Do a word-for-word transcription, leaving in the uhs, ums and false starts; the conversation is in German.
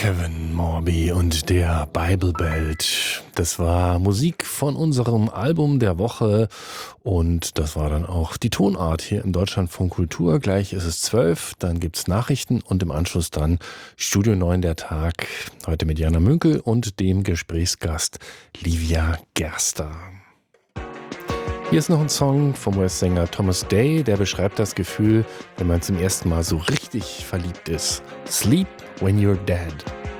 Kevin Morby und der Bible Belt. Das war Musik von unserem Album der Woche und das war dann auch die Tonart hier im Deutschlandfunk Kultur. Gleich ist es zwölf, dann gibt's Nachrichten und im Anschluss dann Studio neun der Tag. Heute mit Jana Münkel und dem Gesprächsgast Livia Gerster. Hier ist noch ein Song vom U S-Sänger Thomas Day, der beschreibt das Gefühl, wenn man zum ersten Mal so richtig verliebt ist. Sleep when you're dead.